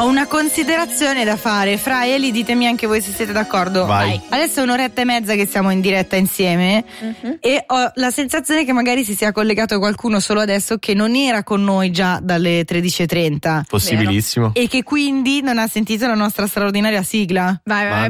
Ho una considerazione da fare. Fra Eli, ditemi anche voi se siete d'accordo. Vai. Adesso è un'oretta e mezza che siamo in diretta insieme e ho la sensazione che magari si sia collegato qualcuno solo adesso che non era con noi già dalle 13:30. Possibilissimo. E che quindi non ha sentito la nostra straordinaria sigla. Vai,